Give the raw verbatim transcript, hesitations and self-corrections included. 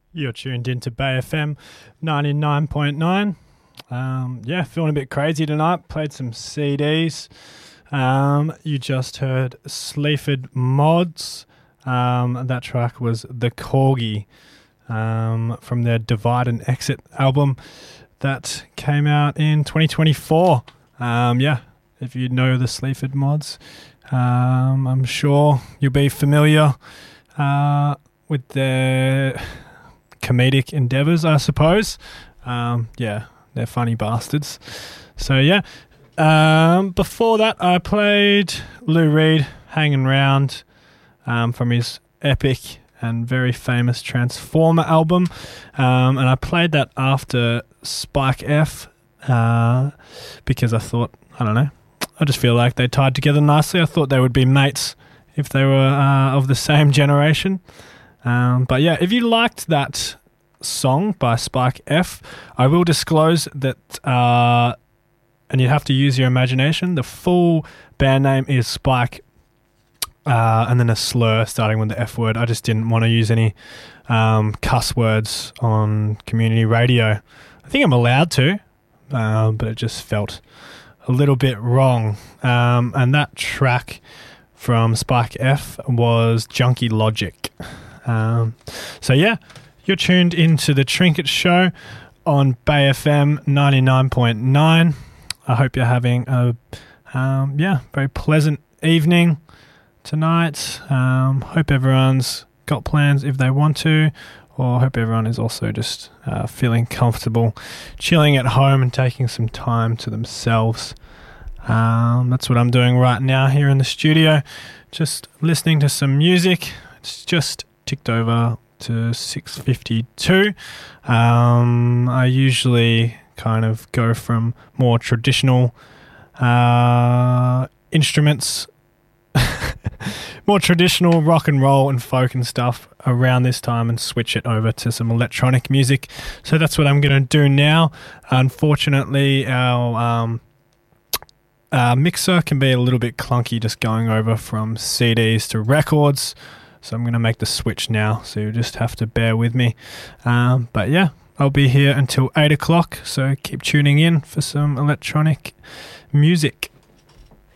You're tuned into Bay F M ninety-nine point nine. Um, yeah, feeling a bit crazy tonight. Played some C Ds. Um, you just heard Sleaford Mods. Um, that track was The Corgi um, from their Divide and Exit album that came out in twenty twenty-four. Um, yeah, if you know the Sleaford Mods, um, I'm sure you'll be familiar uh, with their comedic endeavours, I suppose. Um, yeah, they're funny bastards. So yeah, um, before that I played Lou Reed, Hanging Round, um, from his epic and very famous Transformer album, um, and I played that after Spike F uh, because I thought, I don't know, I just feel like they tied together nicely. I thought they would be mates if they were uh, of the same generation. Um, but yeah, if you liked that song by Spike F, I will disclose that, uh, and you have to use your imagination, the full band name is Spike, uh, and then a slur starting with the F word. I just didn't want to use any um, cuss words on community radio. I think I'm allowed to, uh, but it just felt a little bit wrong. Um, and that track from Spike F was Junkie Logic. Um, so yeah, you're tuned into the Trinket Show on Bay F M ninety-nine point nine. I hope you're having a um, yeah very pleasant evening tonight. Um, hope everyone's got plans if they want to, or hope everyone is also just uh, feeling comfortable chilling at home and taking some time to themselves. Um, that's what I'm doing right now here in the studio, just listening to some music. It's just ticked over to six fifty-two. Um, I usually kind of go from more traditional uh, instruments, more traditional rock and roll and folk and stuff around this time and switch it over to some electronic music. So that's what I'm going to do now. Unfortunately, our um, uh, mixer can be a little bit clunky just going over from C Ds to records. So I'm going to make the switch now, so you just have to bear with me. Um, but yeah, I'll be here until eight o'clock, so keep tuning in for some electronic music.